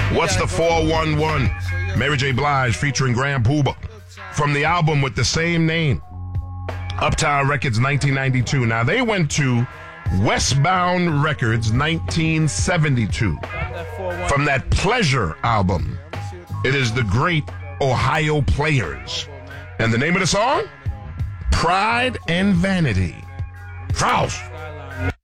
What's the 411? Mary J. Blige featuring Grand Puba from the album with the same name, Uptown Records, 1992. Now, they went to Westbound Records, 1972, from that Pleasure album. It is the great Ohio Players. And the name of the song? Pride and Vanity. Faust.